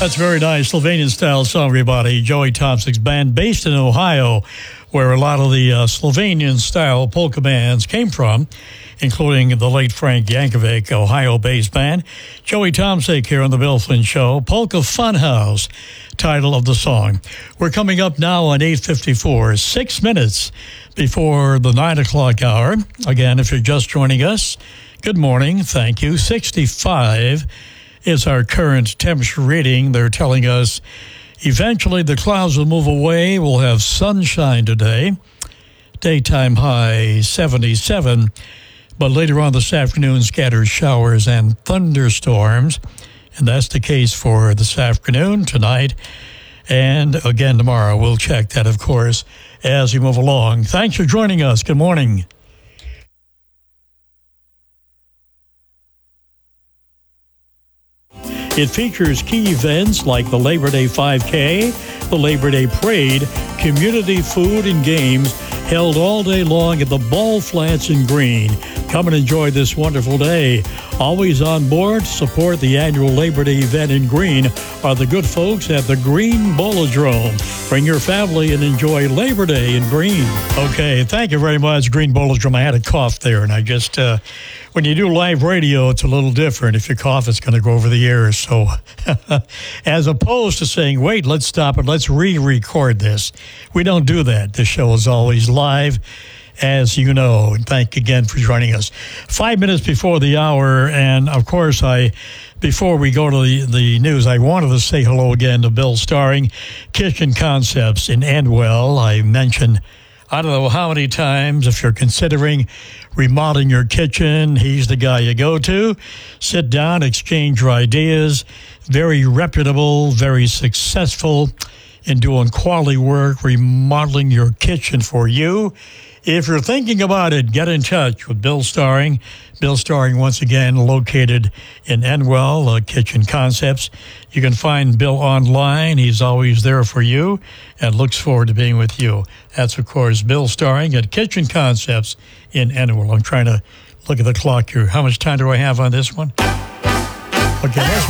That's very nice. Slovenian-style song, everybody. Joey Thompson's band, based in Ohio, where a lot of the Slovenian-style polka bands came from, including the late Frank Yankovic, Ohio-based band. Joey Thompson here on The Bill Flynn Show. Polka Funhouse, title of the song. We're coming up now on 8:54, 6 minutes before the 9 o'clock hour. Again, if you're just joining us, good morning. Thank you. 65 is our current temperature reading. They're telling us eventually the clouds will move away. We'll have sunshine today. Daytime high 77. But later on this afternoon, scattered showers and thunderstorms. And that's the case for this afternoon, tonight, and again tomorrow. We'll check that, of course, as we move along. Thanks for joining us. Good morning. It features key events like the Labor Day 5K, the Labor Day Parade, community food and games held all day long at the Ball Flats in Green. Come and enjoy this wonderful day. Always on board, support the annual Labor Day event in Green are the good folks at the Green Bolodrome. Bring your family and enjoy Labor Day in Green. Okay, thank you very much, Green Bolodrome. I had a cough there, and I just, when you do live radio, it's a little different. If you cough, it's going to go over the air. So as opposed to saying, wait, let's stop it, let's re-record this. We don't do that. The show is always live, as you know. And thank you again for joining us. 5 minutes before the hour, and of course, before we go to the news, I wanted to say hello again to Bill Starring, Kitchen Concepts in Endwell. I mentioned, I don't know how many times, if you're considering remodeling your kitchen, he's the guy you go to. Sit down, exchange your ideas. Very reputable, very successful in doing quality work, remodeling your kitchen for you. If you're thinking about it, get in touch with Bill Starring. Bill Starring, once again, located in Endwell, Kitchen Concepts. You can find Bill online. He's always there for you and looks forward to being with you. That's, of course, Bill Starring at Kitchen Concepts in Endwell. I'm trying to look at the clock here. How much time do I have on this one? Okay, let's